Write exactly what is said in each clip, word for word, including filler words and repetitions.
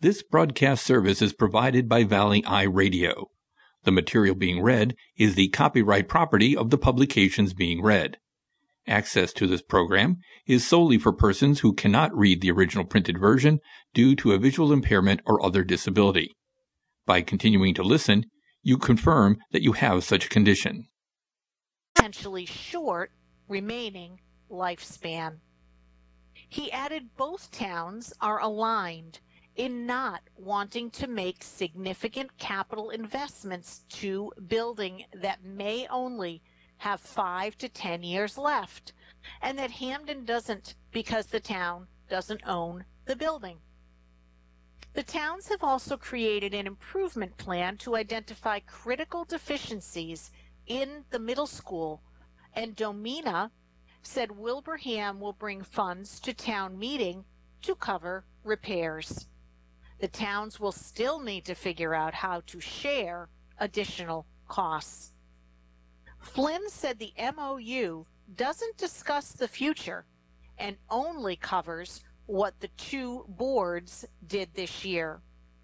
This broadcast service is provided by Valley Eye Radio. The material being read is the copyright property of the publications being read. Access to this program is solely for persons who cannot read the original printed version due to a visual impairment or other disability. By continuing to listen, you confirm that you have such a condition. Potentially short remaining lifespan. He added both towns are aligned in not wanting to make significant capital investments to building that may only have five to ten years left, and that Hampden doesn't because the town doesn't own the building. The towns have also created an improvement plan to identify critical deficiencies in the middle school, and Domina said Wilbraham will bring funds to town meeting to cover repairs. The towns will still need to figure out how to share additional costs. Flynn said the M O U doesn't discuss the future and only covers what the two boards did this year.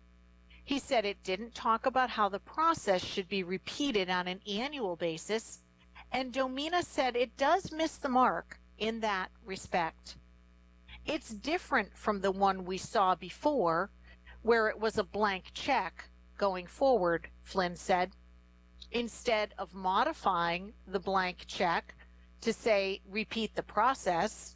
He said it didn't talk about how the process should be repeated on an annual basis, and Domina said it does miss the mark in that respect. It's different from the one we saw before, where it was a blank check going forward, Flynn said. Instead of modifying the blank check to say repeat the process,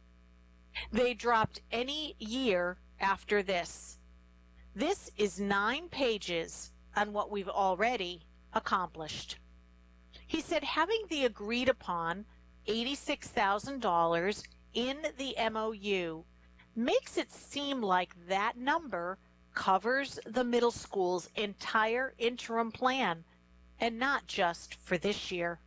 they dropped any year after this. This is nine pages on what we've already accomplished. He said having the agreed upon eighty-six thousand dollars in the M O U makes it seem like that number covers the middle school's entire interim plan and not just for this year.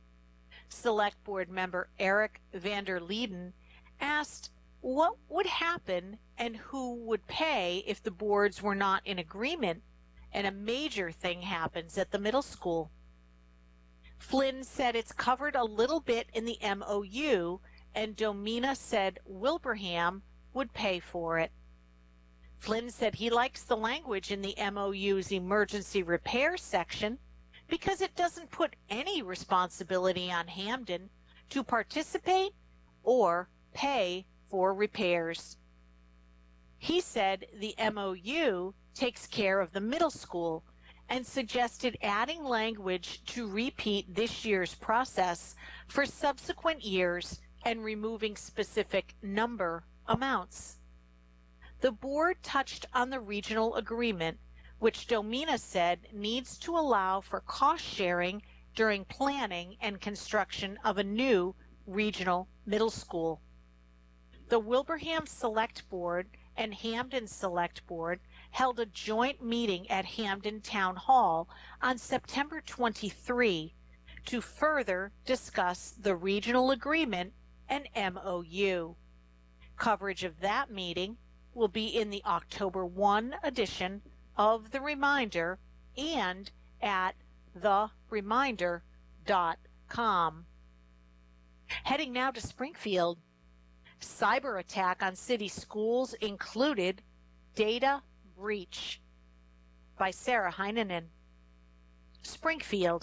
Select Board member Eric Vander Leiden asked what would happen and who would pay if the boards were not in agreement and a major thing happens at the middle school. Flynn said it's covered a little bit in the M O U, and Domina said Wilbraham would pay for it. Flynn said he likes the language in the M O U's emergency repair section because it doesn't put any responsibility on Hampden to participate or pay for repairs. He said the M O U takes care of the middle school and suggested adding language to repeat this year's process for subsequent years and removing specific number amounts. The board touched on the regional agreement, which Domina said needs to allow for cost sharing during planning and construction of a new regional middle school. The Wilbraham Select Board and Hampden Select Board held a joint meeting at Hampden Town Hall on September twenty-third to further discuss the regional agreement and M O U. Coverage of that meeting will be in the October first edition of The Reminder and at the reminder dot com. Heading now to Springfield. Cyber attack on city schools included data breach by Sarah Heinonen. Springfield.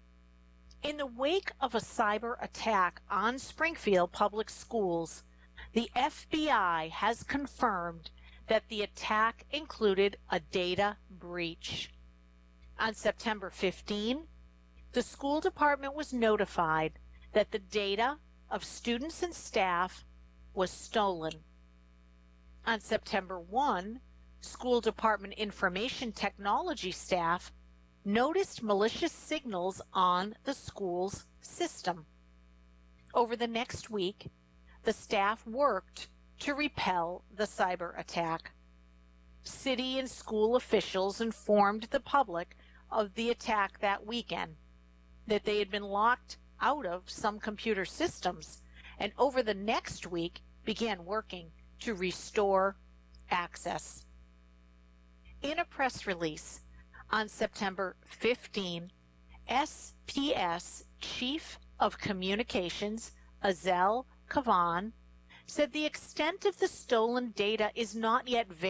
In the wake of a cyber attack on Springfield Public Schools, the F B I has confirmed that the attack included a data breach. On September fifteenth, the school department was notified that the data of students and staff was stolen. On September first, school department information technology staff noticed malicious signals on the school's system. Over the next week, the staff worked to repel the cyber attack. City and school officials informed the public of the attack that weekend, that they had been locked out of some computer systems, and over the next week began working to restore access. In a press release on September fifteenth, S P S Chief of Communications Azel Kavan said the extent of the stolen data is not yet verified.